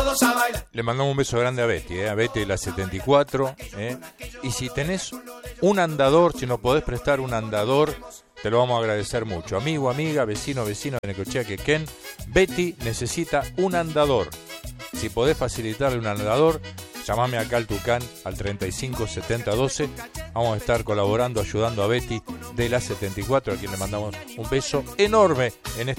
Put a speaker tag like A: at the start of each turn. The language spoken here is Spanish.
A: todos a bailar.
B: Le mandamos un beso grande a Betty de la 74. Y si tenés un andador, si nos podés prestar un andador, te lo vamos a agradecer mucho. Amigo, amiga, vecino de Necochea, Quequén, Betty necesita un andador. Si podés facilitarle un andador, llamame acá al Tucán al 35 70 12. Vamos a estar colaborando, ayudando a Betty de la 74, a quien le mandamos un beso enorme en este